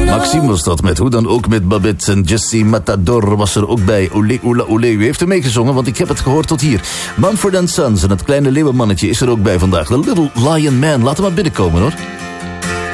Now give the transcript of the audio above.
Maxime was dat met hoe dan ook met Babette. En Jessie Matador was er ook bij. Olé, ola, olé. U heeft er meegezongen, want ik heb het gehoord tot hier. Mumford & Sons en het kleine leeuwenmannetje is er ook bij vandaag. The Little Lion Man. Laat hem maar binnenkomen, hoor.